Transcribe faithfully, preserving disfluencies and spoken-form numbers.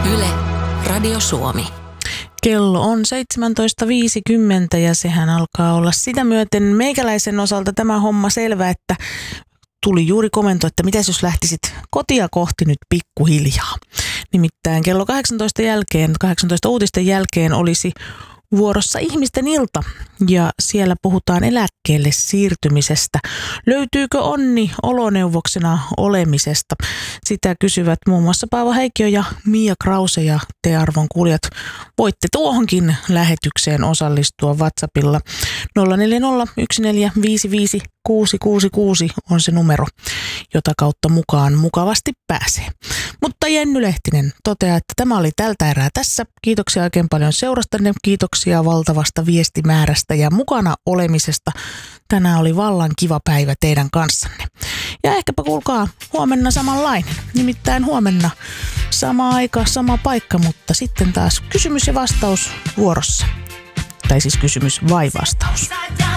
Yle, Radio Suomi. Kello on seitsemäntoista viisikymmentä ja sehän alkaa olla sitä myöten meikäläisen osalta tämä homma selvä, että tuli juuri komento, että mitäs jos lähtisit kotia kohti nyt pikkuhiljaa. Nimittäin kello kahdeksantoista jälkeen, kahdeksantoista uutisten jälkeen olisi vuorossa ihmisten ilta ja siellä puhutaan eläkkeelle siirtymisestä. Löytyykö onni oloneuvoksena olemisesta? Sitä kysyvät muun muassa Paavo Heikkilä ja Mia Krause ja te arvon kuulijat voitte tuohonkin lähetykseen osallistua WhatsAppilla. nolla neljä nolla yksi neljä viisi viisi kuusi kuusi kuusi on se numero, jota kautta mukaan mukavasti pääsee. Mutta Jenny Lehtinen toteaa, että tämä oli tältä erää tässä. Kiitoksia oikein paljon seurastanne, kiitoksia valtavasta viestimäärästä ja mukana olemisesta. Tänään oli vallan kiva päivä teidän kanssanne. Ja ehkäpä kuulkaa huomenna samanlainen. Nimittäin huomenna sama aika, sama paikka, mutta sitten taas kysymys ja vastaus vuorossa. Tai siis kysymys vai vastaus.